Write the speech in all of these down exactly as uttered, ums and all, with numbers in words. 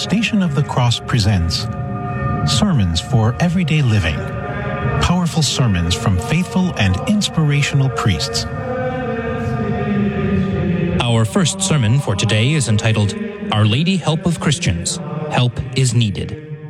Station of the Cross presents Sermons for Everyday Living. Powerful sermons from faithful and inspirational priests. Our first sermon for today is entitled, Our Lady Help of Christians. Help is Needed.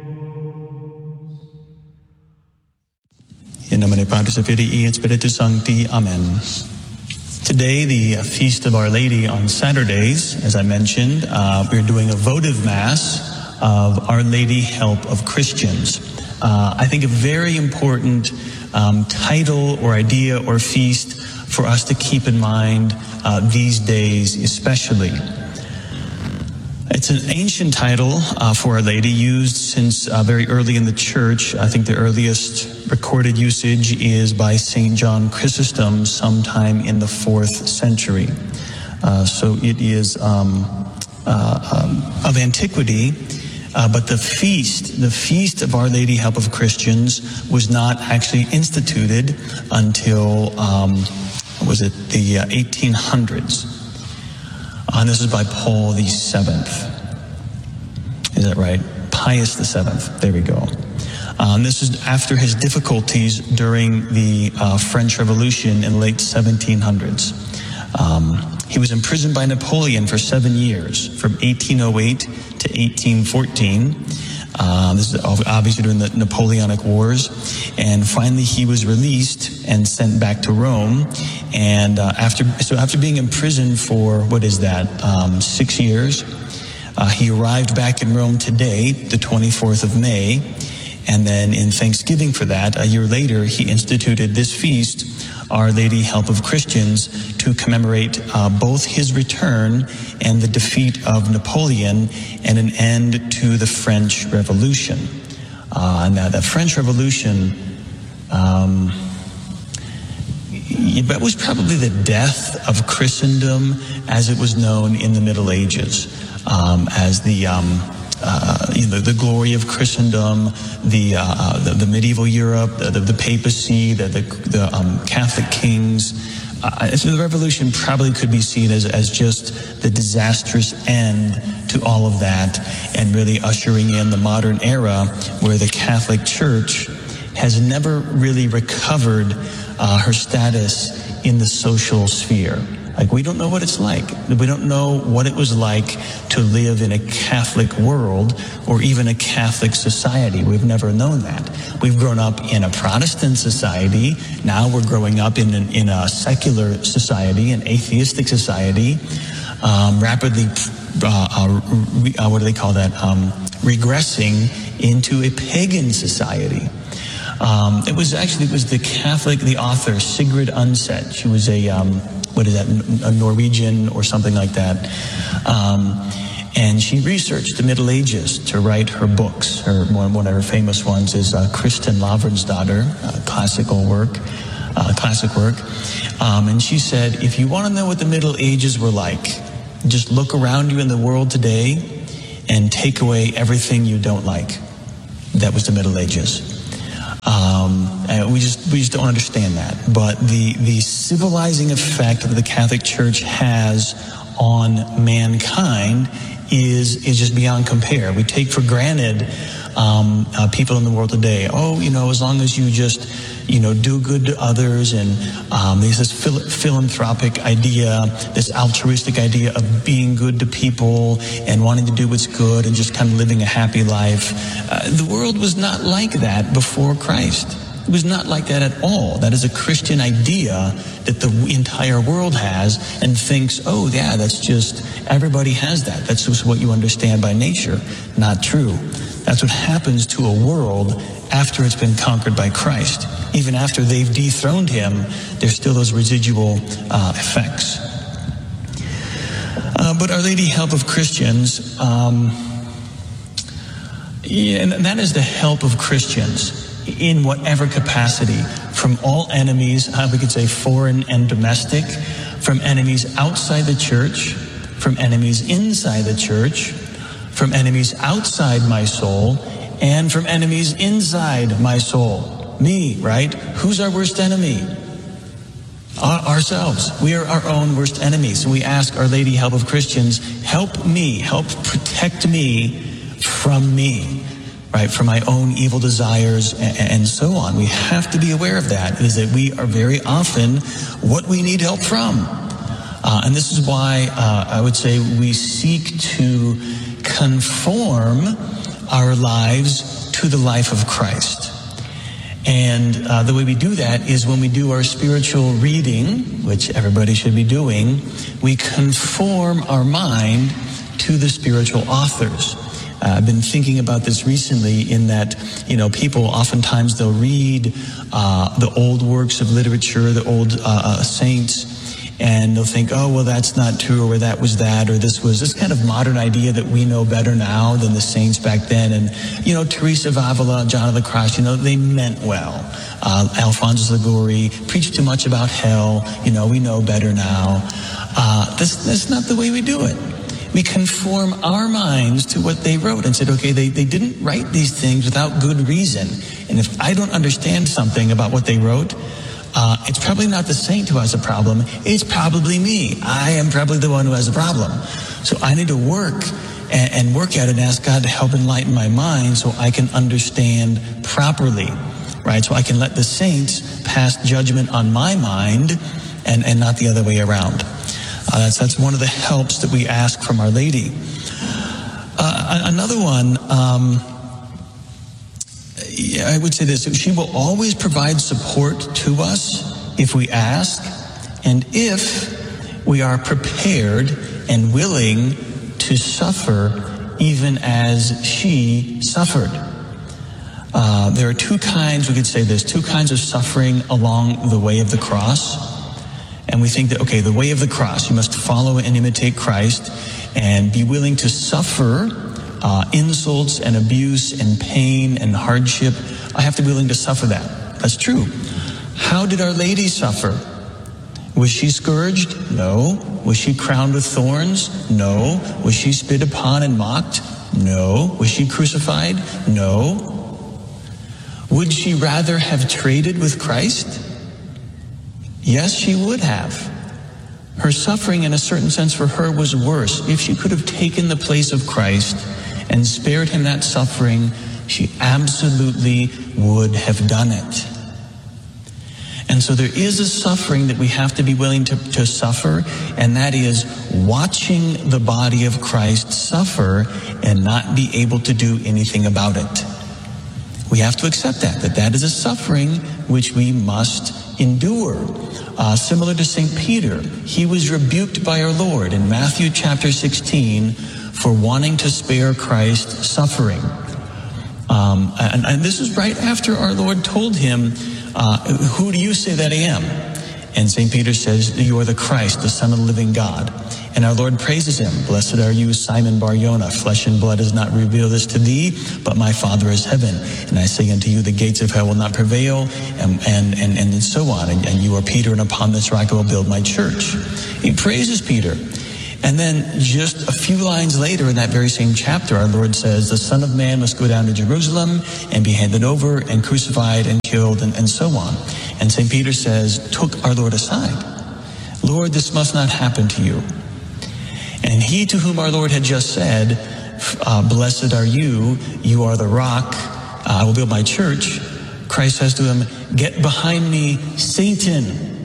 In nomine Patris et Filii et Spiritus Sancti. Amen. Today, the Feast of Our Lady on Saturdays, as I mentioned, uh, we're doing a votive Mass of Our Lady Help of Christians. Uh, I think a very important um, title or idea or feast for us to keep in mind uh, these days especially. It's an ancient title uh, for Our Lady, used since uh, very early in the Church. I think the earliest recorded usage is by Saint John Chrysostom sometime in the fourth century. Uh, so it is um, uh, um, of antiquity, uh, but the feast, the Feast of Our Lady Help of Christians, was not actually instituted until, um, was it the uh, eighteen hundreds. Uh, and this is by Paul the Seventh. Is that right? Pius the Seventh. There we go. Um, this is after his difficulties during the uh, French Revolution in the late seventeen hundreds. Um, he was imprisoned by Napoleon for seven years, from eighteen oh eight to eighteen fourteen. Uh, this is obviously during the Napoleonic Wars. And finally he was released and sent back to Rome. And uh, after so after being imprisoned for, what is that, um, six years, uh, he arrived back in Rome today, the twenty-fourth of May. And then in thanksgiving for that, a year later, he instituted this feast, Our Lady Help of Christians, to commemorate uh, both his return and the defeat of Napoleon and an end to the French Revolution. Uh, now, the French Revolution, um, it was probably the death of Christendom as it was known in the Middle Ages, um, as the... Um, Uh, you know, the glory of Christendom, the uh, the, the medieval Europe, the, the, the papacy, the the, the um, Catholic kings. Uh, so the revolution probably could be seen as as just the disastrous end to all of that, and really ushering in the modern era where the Catholic Church has never really recovered uh, her status in the social sphere. Like, we don't know what it's like. We don't know what it was like to live in a Catholic world or even a Catholic society. We've never known that. We've grown up in a Protestant society. Now we're growing up in an, in a secular society, an atheistic society, um, rapidly, uh, uh, what do they call that, um, regressing into a pagan society. Um, it was actually, it was the Catholic, the author, Sigrid Undset. She was a... Um, what is that, a Norwegian or something like that. Um, and she researched the Middle Ages to write her books. Her, one, one of her famous ones is uh, Kristin Lavransdatter, uh, classical work, uh, classic work. Um, and she said, if you want to know what the Middle Ages were like, just look around you in the world today and take away everything you don't like. That was the Middle Ages. Um, and we just we just don't understand that. But the the civilizing effect that the Catholic Church has on mankind is is just beyond compare. We take for granted um, uh, people in the world today. Oh, you know, as long as you just you know do good to others, and um, there's this phil- philanthropic idea, this altruistic idea of being good to people and wanting to do what's good and just kind of living a happy life. Uh, the world was not like that before Christ. It was not like that at all. That is a Christian idea that the entire world has and thinks, oh yeah, that's just, everybody has that. That's just what you understand by nature. Not true. That's what happens to a world after it's been conquered by Christ. Even after they've dethroned him, there's still those residual uh, effects. Uh, but Our Lady Help of Christians, um, yeah, and that is the help of Christians in whatever capacity, from all enemies, uh, we could say foreign and domestic, from enemies outside the church, from enemies inside the church, from enemies outside my soul, and from enemies inside my soul. Me, right? Who's our worst enemy? Our, ourselves. We are our own worst enemies. And we ask Our Lady Help of Christians, help me, help protect me from me, right, from my own evil desires and, and so on. We have to be aware of that, is that we are very often what we need help from. Uh, and this is why uh, I would say we seek to conform our lives to the life of Christ. And uh, the way we do that is when we do our spiritual reading, which everybody should be doing, we conform our mind to the spiritual authors. Uh, I've been thinking about this recently in that, you know, people oftentimes they'll read uh, the old works of literature, the old uh, uh, saints, and they'll think, oh, well, that's not true, or that was that, or this was this kind of modern idea that we know better now than the saints back then. And, you know, Teresa of Avila, John of the Cross, you know, they meant well. Uh, Alphonsus Liguori preached too much about hell. You know, we know better now. Uh, this, that's not the way we do it. We conform our minds to what they wrote and said, okay, they, they didn't write these things without good reason. And if I don't understand something about what they wrote, Uh, it's probably not the saint who has a problem. It's probably me. I am probably the one who has a problem. So I need to work and, and work at it and ask God to help enlighten my mind so I can understand properly, right? So I can let the saints pass judgment on my mind and, and not the other way around. Uh, that's, that's one of the helps that we ask from Our Lady. Uh, another one, um, Yeah, I would say this. She will always provide support to us if we ask and if we are prepared and willing to suffer even as she suffered. Uh, there are two kinds, we could say this, two kinds of suffering along the way of the cross. And we think that, okay, the way of the cross, you must follow and imitate Christ and be willing to suffer Uh, insults and abuse and pain and hardship. I have to be willing to suffer that. That's true. How did Our Lady suffer? Was she scourged? No. Was she crowned with thorns? No. Was she spit upon and mocked? No. Was she crucified? No. Would she rather have traded with Christ? Yes, she would have. Her suffering, in a certain sense, for her was worse. If she could have taken the place of Christ and spared him that suffering, she absolutely would have done it. And so there is a suffering that we have to be willing to, to suffer, and that is watching the body of Christ suffer and not be able to do anything about it. We have to accept that, that that is a suffering which we must endure. Uh, similar to Saint Peter, he was rebuked by our Lord in Matthew chapter sixteen for wanting to spare Christ suffering. Um, and, and this is right after our Lord told him, uh, who do you say that I am? And Saint Peter says, you are the Christ, the Son of the living God. And our Lord praises him. Blessed are you, Simon Bar-Jonah. Flesh and blood has not revealed this to thee, but my Father is heaven. And I say unto you, the gates of hell will not prevail, and and and, and so on. And, and you are Peter, and upon this rock I will build my church. He praises Peter. And then just a few lines later in that very same chapter, our Lord says, the Son of Man must go down to Jerusalem and be handed over and crucified and killed and, and so on. And Saint Peter says, took our Lord aside. Lord, this must not happen to you. And he to whom our Lord had just said, uh, blessed are you, you are the rock, uh, I will build my church. Christ says to him, get behind me, Satan.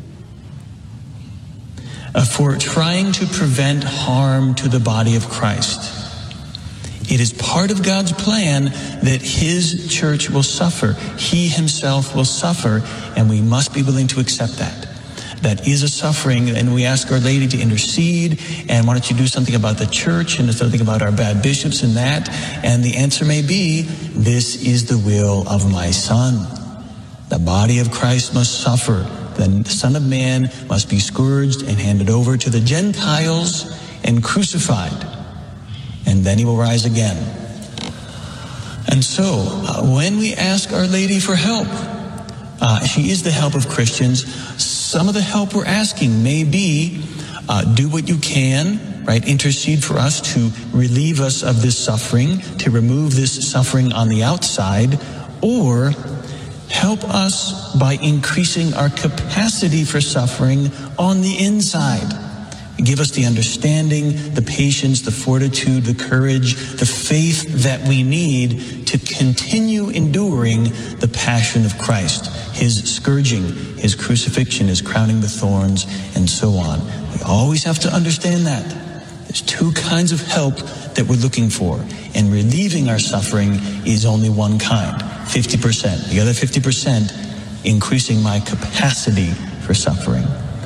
Uh, for trying to prevent harm to the body of Christ. It is part of God's plan that his church will suffer. He himself will suffer, and we must be willing to accept that. That is a suffering, and we ask Our Lady to intercede, and why don't you do something about the church and something about our bad bishops and that? And the answer may be, this is the will of my Son. The body of Christ must suffer. The Son of Man must be scourged and handed over to the Gentiles and crucified. And then he will rise again. And so, uh, when we ask Our Lady for help, uh, she is the help of Christians. Some of the help we're asking may be, uh, do what you can, right? Intercede for us to relieve us of this suffering, to remove this suffering on the outside, or help us by increasing our capacity for suffering on the inside, Give us the understanding, the patience, the fortitude, the courage, the faith that we need to continue enduring the passion of Christ, his scourging, his crucifixion, his crowning with thorns, and so on. We always have to understand that. There's two kinds of help that we're looking for, and relieving our suffering is only one kind, fifty percent. The other fifty percent, increasing my capacity for suffering.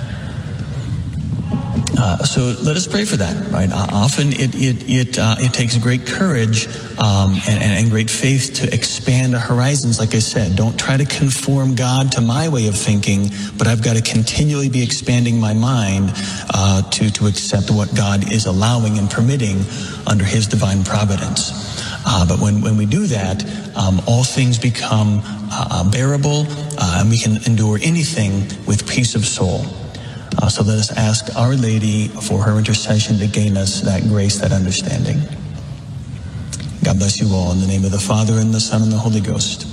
Uh, so let us pray for that, right? Uh, often it it it uh, it takes great courage um, and, and great faith to expand our horizons. Like I said, don't try to conform God to my way of thinking, but I've got to continually be expanding my mind uh, to to accept what God is allowing and permitting under His divine providence. Uh, but when when we do that, um, all things become uh, bearable, uh, and we can endure anything with peace of soul. Uh, so let us ask Our Lady for her intercession to gain us that grace, that understanding. God bless you all in the name of the Father, and the Son, and the Holy Ghost.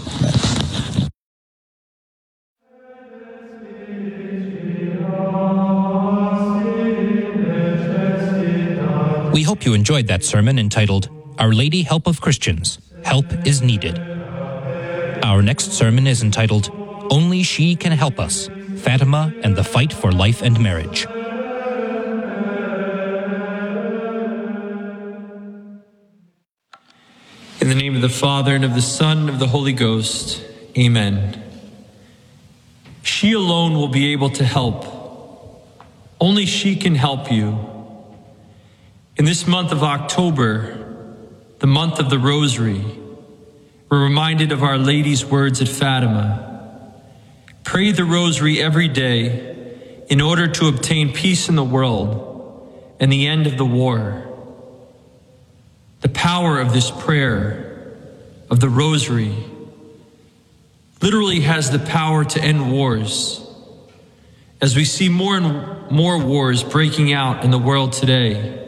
Amen. We hope you enjoyed that sermon entitled, Our Lady Help of Christians, Help is Needed. Our next sermon is entitled, Only She Can Help Us, Fatima and the Fight for Life and Marriage. In the name of the Father, and of the Son, and of the Holy Ghost. Amen. She alone will be able to help. Only she can help you. In this month of October, the month of the Rosary, we're reminded of Our Lady's words at Fatima. Pray the Rosary every day in order to obtain peace in the world and the end of the war. The power of this prayer, of the Rosary, literally has the power to end wars, as we see more and more wars breaking out in the world today.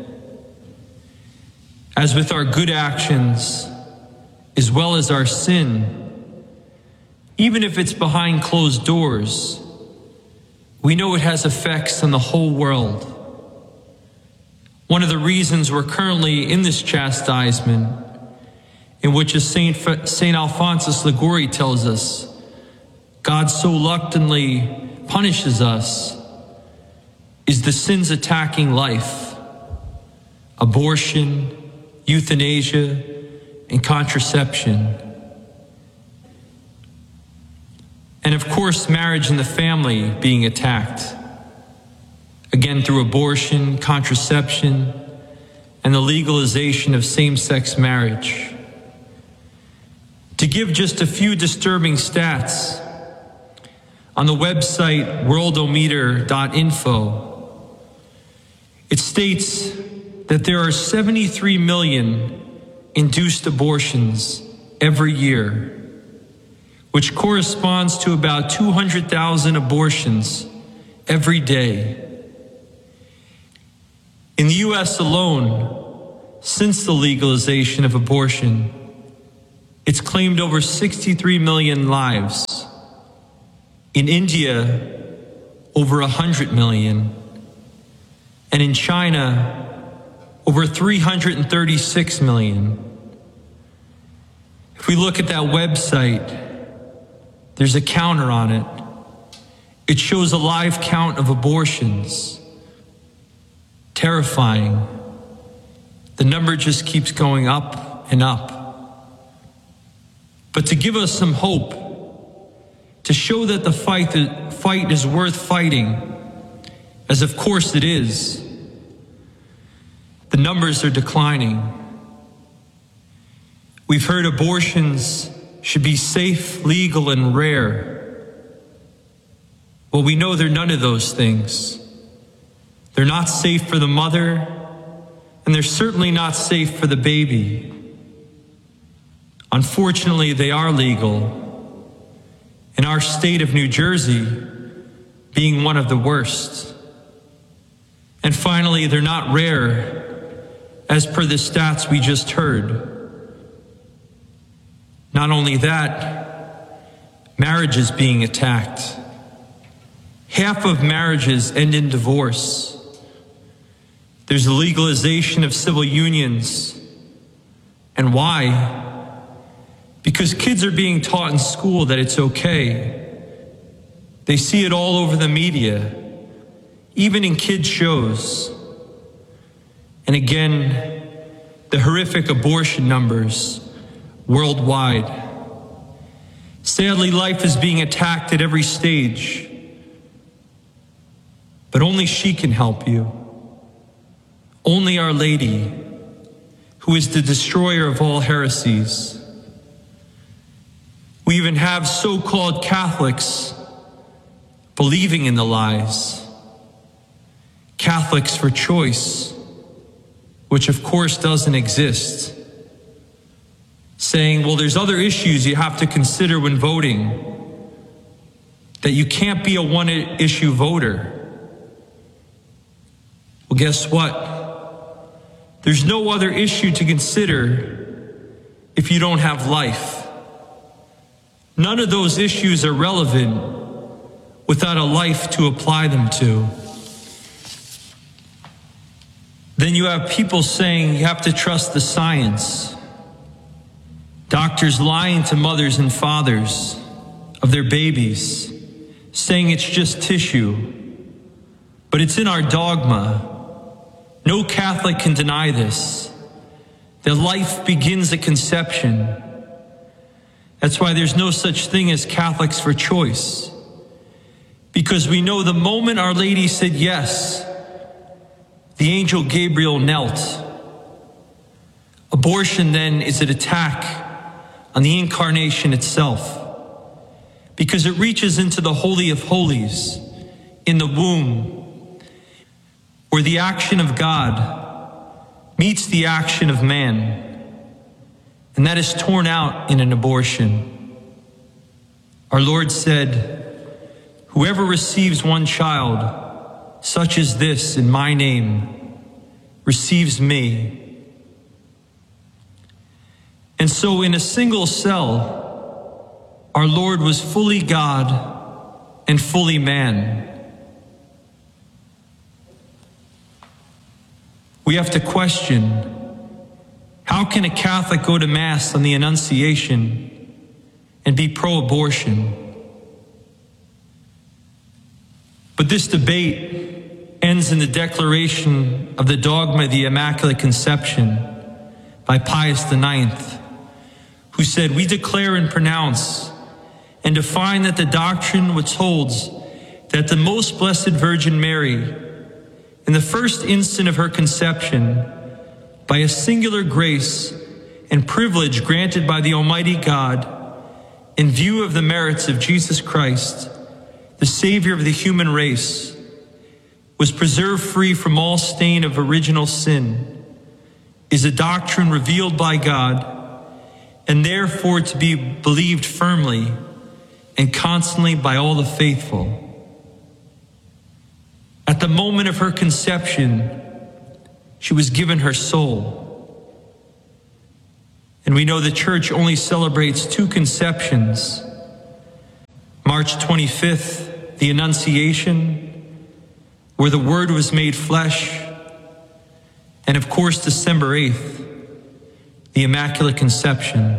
As with our good actions, as well as our sin, even if it's behind closed doors, we know it has effects on the whole world. One of the reasons we're currently in this chastisement, in which as Saint Saint Alphonsus Liguori tells us, God so reluctantly punishes us, is the sins attacking life: abortion, euthanasia, and contraception. And of course, marriage and the family being attacked, again through abortion, contraception, and the legalization of same-sex marriage. To give just a few disturbing stats, on the website worldometer dot info, it states that there are seventy-three million induced abortions every year, which corresponds to about two hundred thousand abortions every day. In the U S alone, since the legalization of abortion, it's claimed over sixty-three million lives. In India, over one hundred million. And in China, over three hundred thirty-six million. If we look at that website, there's a counter on it. It shows a live count of abortions. Terrifying. The number just keeps going up and up. But to give us some hope, to show that the fight, the fight is worth fighting, as of course it is, the numbers are declining. We've heard abortions should be safe, legal, and rare. Well, we know they're none of those things. They're not safe for the mother, and they're certainly not safe for the baby. Unfortunately, they are legal, in our state of New Jersey being one of the worst. And finally, they're not rare, as per the stats we just heard. Not only that, marriage is being attacked. Half of marriages end in divorce. There's the legalization of civil unions. And why? Because kids are being taught in school that it's okay. They see it all over the media, even in kids' shows. And again, the horrific abortion numbers worldwide. Sadly, life is being attacked at every stage. But only she can help you. Only Our Lady, who is the destroyer of all heresies. We even have so-called Catholics believing in the lies. Catholics for choice, which of course doesn't exist. Saying, well, there's other issues you have to consider when voting. That you can't be a one-issue voter. Well, guess what? There's no other issue to consider if you don't have life. None of those issues are relevant without a life to apply them to. Then you have people saying you have to trust the science. Doctors lying to mothers and fathers of their babies, saying it's just tissue. But it's in our dogma. No Catholic can deny this, that life begins at conception. That's why there's no such thing as Catholics for choice. Because we know the moment Our Lady said yes, the angel Gabriel knelt. Abortion then is an attack on the incarnation itself, because it reaches into the Holy of Holies, in the womb, where the action of God meets the action of man, and that is torn out in an abortion. Our Lord said, whoever receives one child, such as this in my name, receives me. And so in a single cell, our Lord was fully God and fully man. We have to question, how can a Catholic go to Mass on the Annunciation and be pro-abortion? But this debate ends in the declaration of the dogma of the Immaculate Conception by Pius the Ninth, who said, we declare and pronounce and define that the doctrine which holds that the Most Blessed Virgin Mary, in the first instant of her conception, by a singular grace and privilege granted by the Almighty God, in view of the merits of Jesus Christ, the Savior of the human race, was preserved free from all stain of original sin, is a doctrine revealed by God, and therefore to be believed firmly and constantly by all the faithful. At the moment of her conception, she was given her soul. And we know the Church only celebrates two conceptions. March twenty-fifth, the Annunciation, where the Word was made flesh. And of course, December eighth, the Immaculate Conception.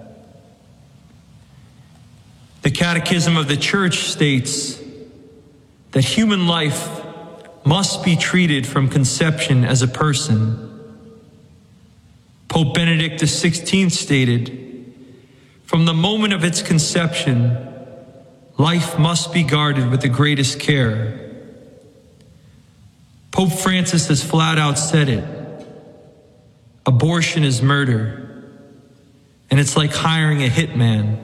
The Catechism of the Church states that human life must be treated from conception as a person. Pope Benedict the sixteenth stated, from the moment of its conception, life must be guarded with the greatest care. Pope Francis has flat out said it. Abortion is murder, and it's like hiring a hitman.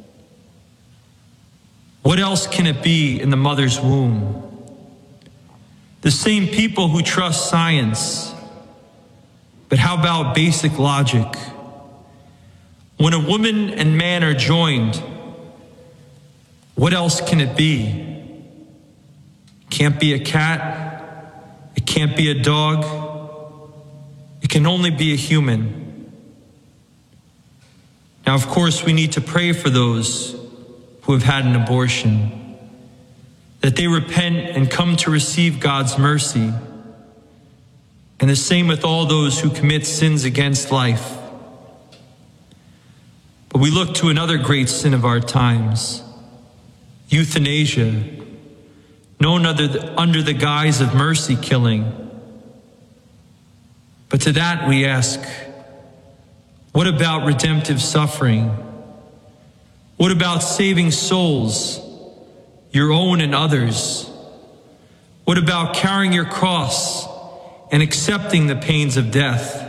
What else can it be in the mother's womb? The same people who trust science, but how about basic logic? When a woman and man are joined, what else can it be? Can't be a cat, it can't be a dog, it can only be a human. Now, of course, we need to pray for those who have had an abortion, that they repent and come to receive God's mercy. and the same with all those who commit sins against life. But we look to another great sin of our times, euthanasia, known under the, under the guise of mercy killing. But to that we ask, what about redemptive suffering? What about saving souls, your own and others? What about carrying your cross and accepting the pains of death?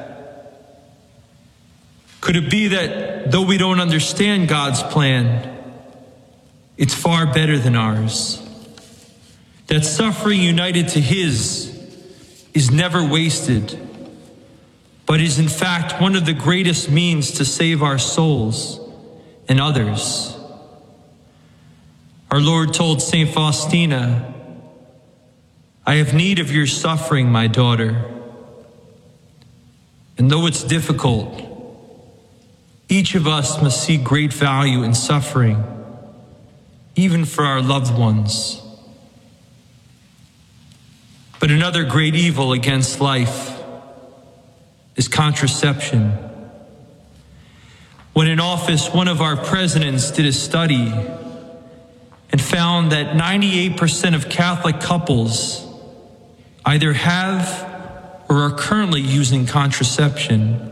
Could it be that though we don't understand God's plan, it's far better than ours? That suffering united to His is never wasted, but is in fact one of the greatest means to save our souls and others. Our Lord told Saint Faustina, "I have need of your suffering, my daughter." And though it's difficult, each of us must see great value in suffering, even for our loved ones. But another great evil against life is contraception. When in office, one of our presidents did a study and found that ninety-eight percent of Catholic couples either have or are currently using contraception.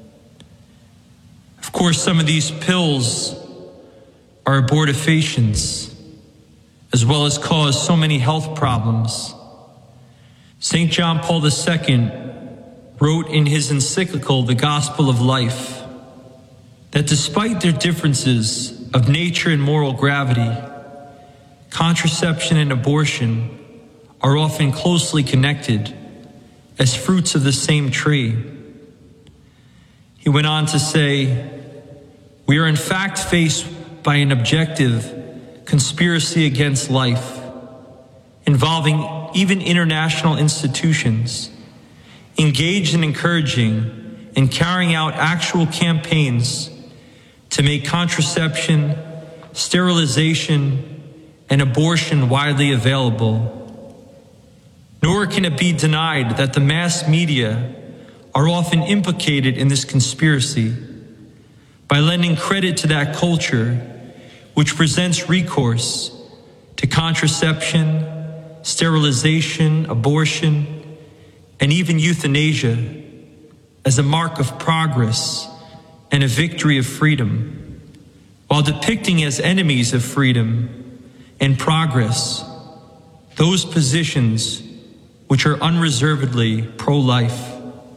Of course, some of these pills are abortifacients, as well as cause so many health problems. Saint John Paul the Second wrote in his encyclical, The Gospel of Life, that despite their differences of nature and moral gravity, contraception and abortion are often closely connected as fruits of the same tree. He went on to say, "We are in fact faced by an objective conspiracy against life, involving even international institutions, engaged in encouraging and carrying out actual campaigns to make contraception, sterilization, and abortion widely available. Nor can it be denied that the mass media are often implicated in this conspiracy by lending credit to that culture which presents recourse to contraception, sterilization, abortion, and even euthanasia as a mark of progress and a victory of freedom, while depicting as enemies of freedom and progress those positions which are unreservedly pro-life.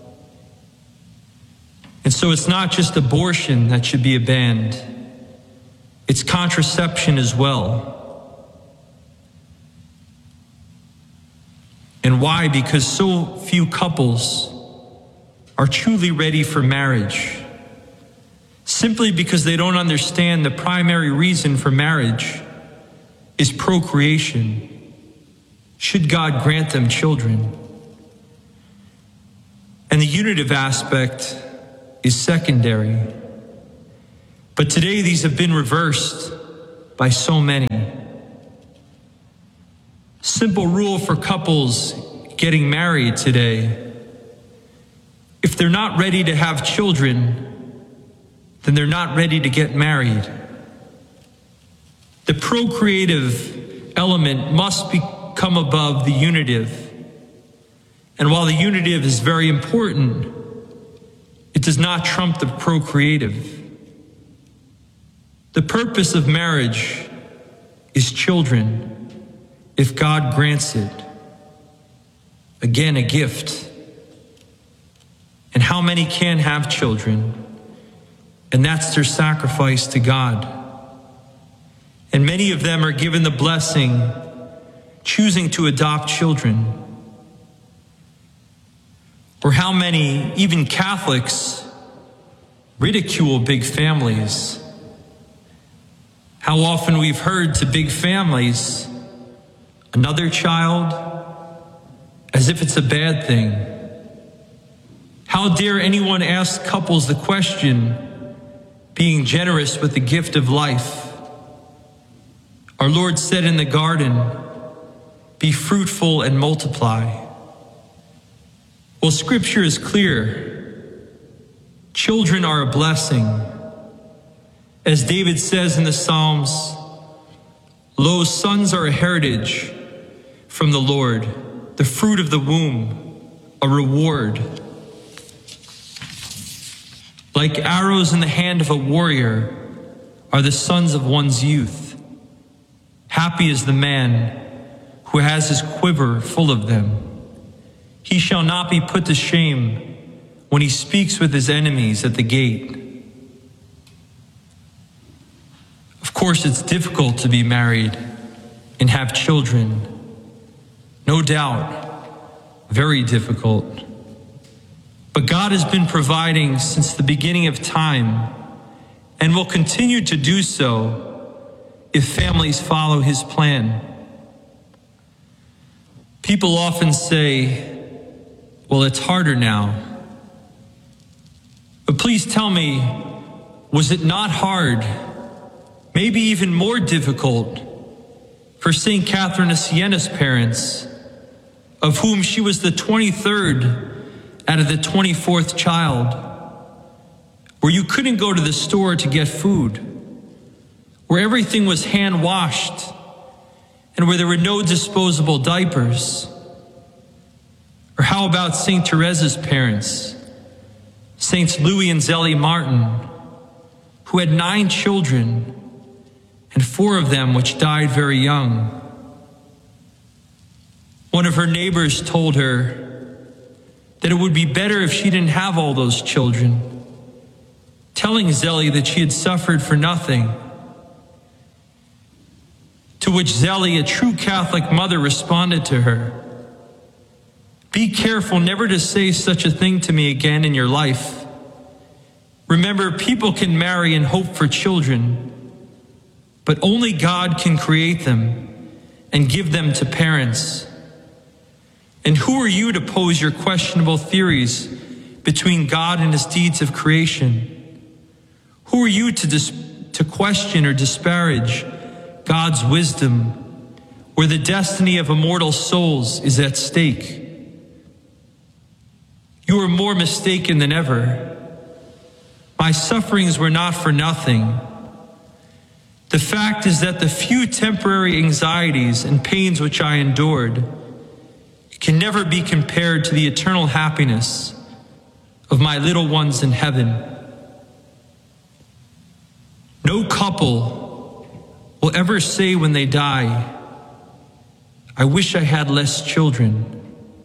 And so it's not just abortion that should be banned, it's contraception as well. And why? Because so few couples are truly ready for marriage, simply because they don't understand the primary reason for marriage is procreation, should God grant them children. And the unitive aspect is secondary. But today these have been reversed by so many. Simple rule for couples getting married today: if they're not ready to have children, then they're not ready to get married. The procreative element must become above the unitive. And while the unitive is very important, it does not trump the procreative. The purpose of marriage is children, if God grants it. Again, a gift. And how many can have children? And that's their sacrifice to God. And many of them are given the blessing, choosing to adopt children. Or how many, even Catholics, ridicule big families. How often we've heard to big families, another child, as if it's a bad thing. How dare anyone ask couples the question, being generous with the gift of life? Our Lord said in the garden, "Be fruitful and multiply." Well, Scripture is clear. Children are a blessing. As David says in the Psalms, "Lo, sons are a heritage from the Lord, the fruit of the womb, a reward." Like arrows in the hand of a warrior are the sons of one's youth. Happy is the man who has his quiver full of them. He shall not be put to shame when he speaks with his enemies at the gate. Of course, it's difficult to be married and have children. No doubt, very difficult. But God has been providing since the beginning of time and will continue to do so if families follow his plan. People often say, well, it's harder now. But please tell me, was it not hard, maybe even more difficult, for Saint Catherine of Siena's parents, of whom she was the twenty-third out of the twenty-fourth child, where you couldn't go to the store to get food, where everything was hand-washed, and where there were no disposable diapers? Or how about Saint Teresa's parents, Saints Louis and Zélie Martin, who had nine children, and four of them which died very young? One of her neighbors told her that it would be better if she didn't have all those children, telling Zélie that she had suffered for nothing. To which Zélie, a true Catholic mother, responded to her, "Be careful never to say such a thing to me again in your life. Remember, people can marry and hope for children, but only God can create them and give them to parents. And who are you to pose your questionable theories between God and his deeds of creation? Who are you to, dis- to question or disparage God's wisdom, where the destiny of immortal souls is at stake? You are more mistaken than ever. My sufferings were not for nothing. The fact is that the few temporary anxieties and pains which I endured can never be compared to the eternal happiness of my little ones in heaven. No couple will ever say when they die, I wish I had less children.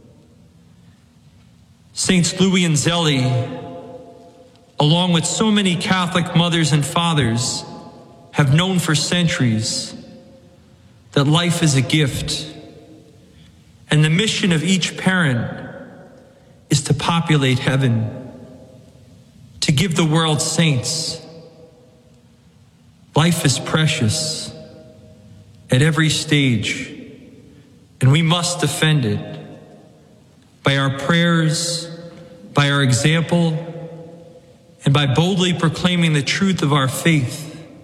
Saints Louis and Zélie, along with so many Catholic mothers and fathers, have known for centuries that life is a gift, and the mission of each parent is to populate heaven, to give the world saints. Life is precious at every stage, and we must defend it by our prayers, by our example, and by boldly proclaiming the truth of our faith.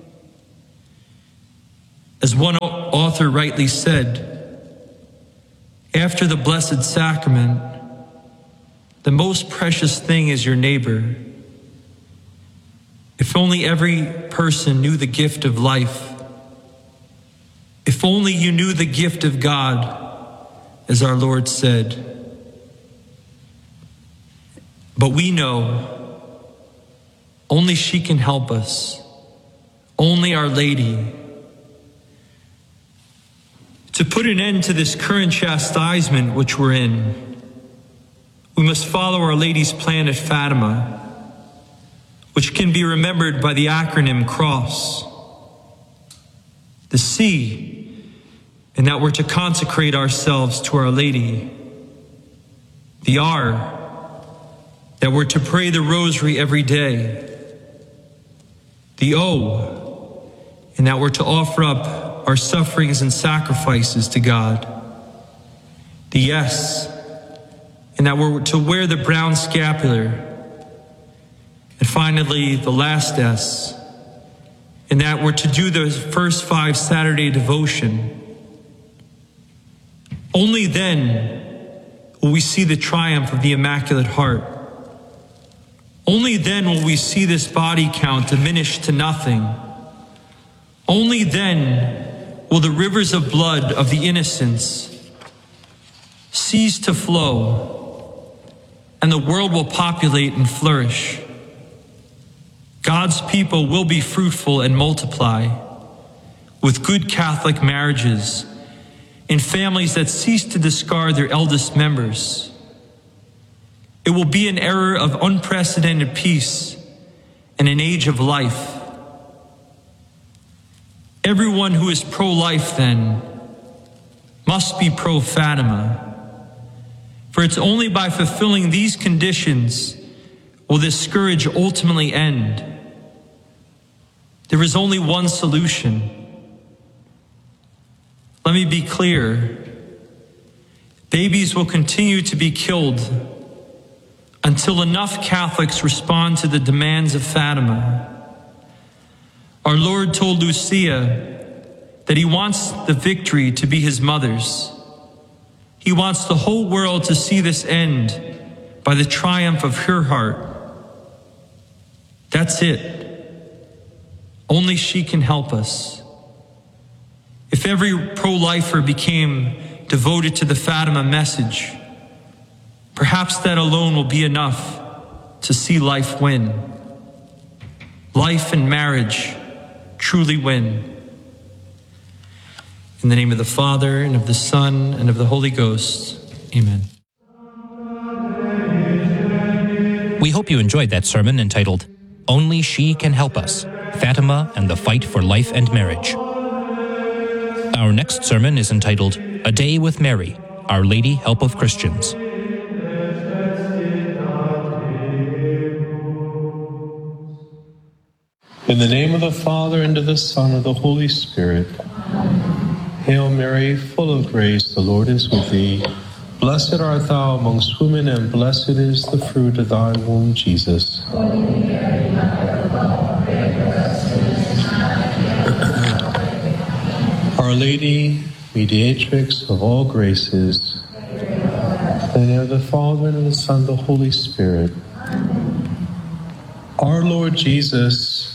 As one author rightly said, after the Blessed Sacrament, the most precious thing is your neighbor. If only every person knew the gift of life. If only you knew the gift of God, as our Lord said. But we know only she can help us. Only Our Lady. To put an end to this current chastisement which we're in, we must follow Our Lady's plan at Fatima, which can be remembered by the acronym CROSS. The C, in that we're to consecrate ourselves to Our Lady. The R, that we're to pray the rosary every day. The O, in that we're to offer up our sufferings and sacrifices to God. The S, in that we're to wear the brown scapular. And finally, the last S, in that we're to do the first five Saturday devotion. Only then will we see the triumph of the Immaculate Heart. Only then will we see this body count diminish to nothing. Only then will the rivers of blood of the innocents cease to flow, and the world will populate and flourish. God's people will be fruitful and multiply, with good Catholic marriages, in families that cease to discard their eldest members. It will be an era of unprecedented peace and an age of life. Everyone who is pro-life, then, must be pro-Fatima. For it's only by fulfilling these conditions will this scourge ultimately end. There is only one solution. Let me be clear. Babies will continue to be killed until enough Catholics respond to the demands of Fatima. Our Lord told Lucia that he wants the victory to be his mother's. He wants the whole world to see this end by the triumph of her heart. That's it. Only she can help us. If every pro-lifer became devoted to the Fatima message, perhaps that alone will be enough to see life win. Life and marriage truly win. In the name of the Father, and of the Son, and of the Holy Ghost. Amen. We hope you enjoyed that sermon entitled, Only She Can Help Us, Fatima and the Fight for Life and Marriage. Our next sermon is entitled, A Day with Mary, Our Lady Help of Christians. In the name of the Father, and of the Son, and of the Holy Spirit. Hail Mary, full of grace, the Lord is with thee. Blessed art thou amongst women, and blessed is the fruit of thy womb, Jesus. Our Lady, mediatrix of all graces, in the name of the Father, and of the Son, and of the Holy Spirit. Our Lord Jesus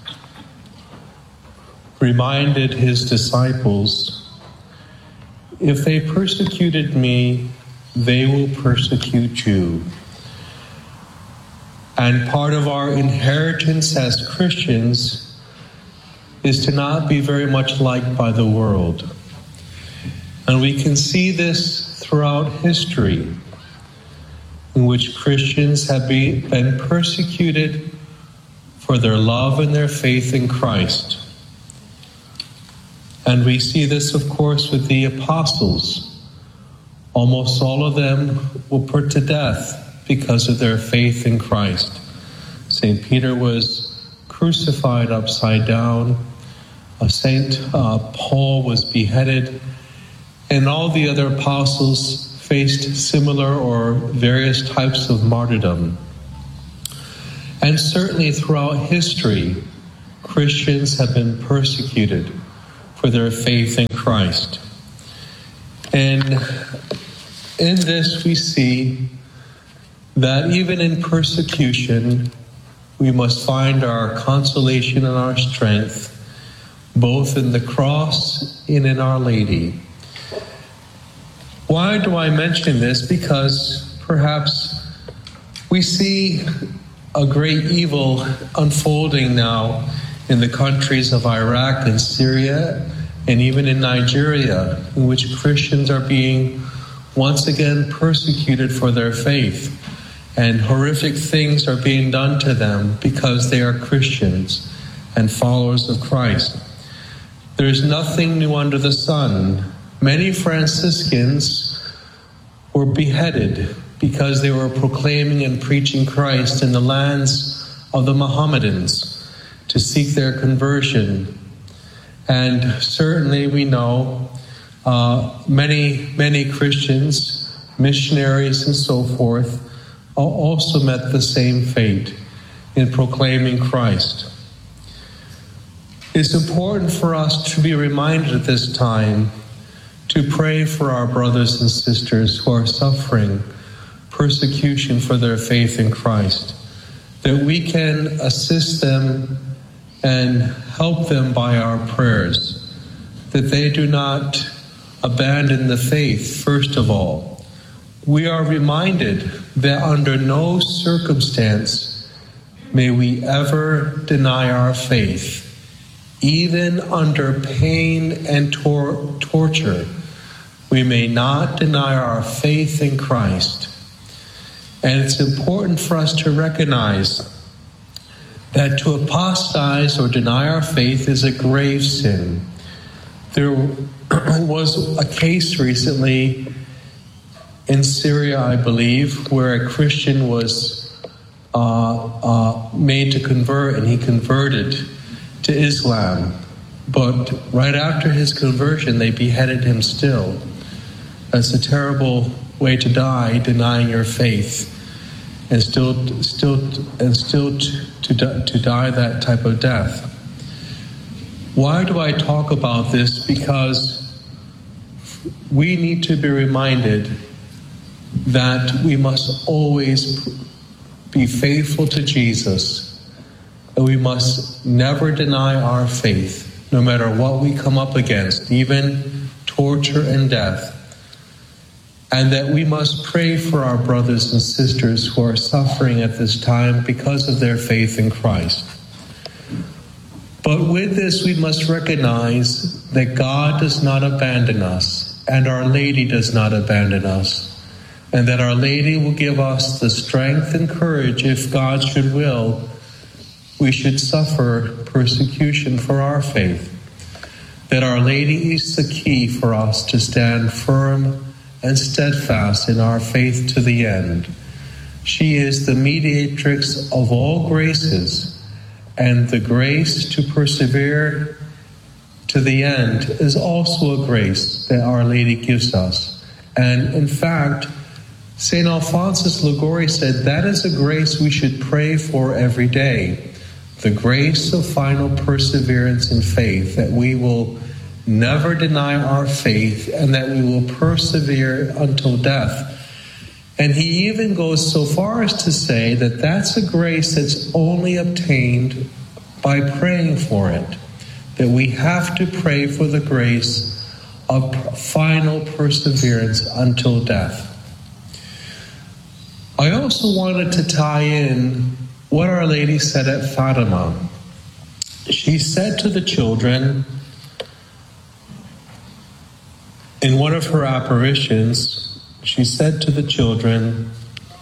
reminded his disciples, if they persecuted me, they will persecute you. And part of our inheritance as Christians is to not be very much liked by the world. And we can see this throughout history, in which Christians have be, been persecuted for their love and their faith in Christ. And we see this, of course, with the apostles. Almost all of them were put to death because of their faith in Christ. Saint Peter was crucified upside down. Saint uh, Paul was beheaded. And all the other apostles faced similar or various types of martyrdom. And certainly throughout history, Christians have been persecuted for their faith in Christ. And in this we see that even in persecution, we must find our consolation and our strength, both in the cross and in Our Lady. Why do I mention this? Because perhaps we see a great evil unfolding now in the countries of Iraq and Syria, and even in Nigeria, in which Christians are being once again persecuted for their faith, and horrific things are being done to them because they are Christians and followers of Christ. There is nothing new under the sun. Many Franciscans were beheaded because they were proclaiming and preaching Christ in the lands of the Mohammedans to seek their conversion. And certainly we know uh, many, many Christians, missionaries and so forth, also met the same fate in proclaiming Christ. It's important for us to be reminded at this time to pray for our brothers and sisters who are suffering persecution for their faith in Christ, that we can assist them and help them by our prayers, that they do not abandon the faith, first of all. We are reminded that under no circumstance may we ever deny our faith, even under pain and tor- torture. We may not deny our faith in Christ. And it's important for us to recognize that to apostatize or deny our faith is a grave sin. There was a case recently in Syria, I believe, where a Christian was uh, uh, made to convert, and he converted to Islam. But right after his conversion, they beheaded him still. That's a terrible way to die, denying your faith, and still, still, and still to, to, to die that type of death. Why do I talk about this? Because we need to be reminded that we must always be faithful to Jesus, and we must never deny our faith, no matter what we come up against, even torture and death. And that we must pray for our brothers and sisters who are suffering at this time because of their faith in Christ. But with this, we must recognize that God does not abandon us, and Our Lady does not abandon us, and that Our Lady will give us the strength and courage, if God should will, we should suffer persecution for our faith. That Our Lady is the key for us to stand firm and steadfast in our faith to the end. She is the mediatrix of all graces, and the grace to persevere to the end is also a grace that Our Lady gives us. And in fact, Saint Alphonsus Liguori said that is a grace we should pray for every day, the grace of final perseverance in faith, that we will never deny our faith, and that we will persevere until death. And he even goes so far as to say that that's a grace that's only obtained by praying for it, that we have to pray for the grace of final perseverance until death. I also wanted to tie in what Our Lady said at Fatima. She said to the children, in one of her apparitions, she said to the children,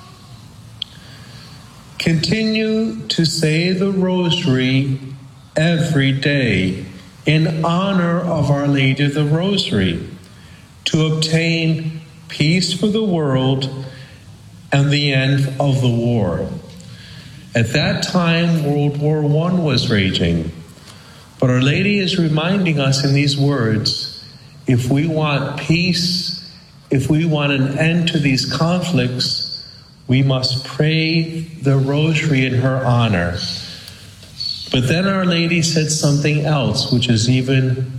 "Continue to say the Rosary every day in honor of Our Lady of the Rosary, to obtain peace for the world and the end of the war." At that time, World War One was raging. But Our Lady is reminding us in these words, if we want peace, if we want an end to these conflicts, we must pray the Rosary in her honor. But then Our Lady said something else, which is even